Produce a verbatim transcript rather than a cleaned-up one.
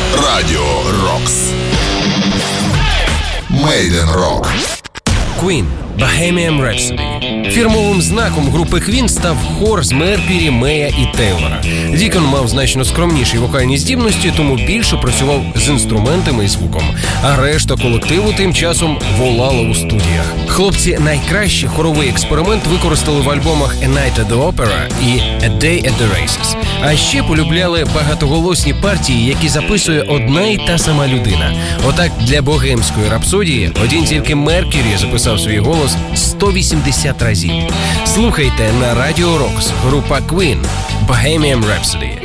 Радіо Рокс. Мейден Рок. Queen – Bohemian Rhapsody. Фірмовим знаком групи Queen став хор з Меркюрі, Мея і Тейлора. Дікон мав значно скромніші вокальні здібності, тому більше працював з інструментами і звуком. А решта колективу тим часом волала у студіях. Хлопці найкращий хоровий експеримент використали в альбомах A Night at the Opera і A Day at the Races. А ще полюбляли багатоголосні партії, які записує одна і та сама людина. Отак для богемської рапсодії один тільки Меркюрі записав свій голос сто вісімдесят разів. Слухайте на Радіо Рокс, група Queen, Bohemian Rhapsody.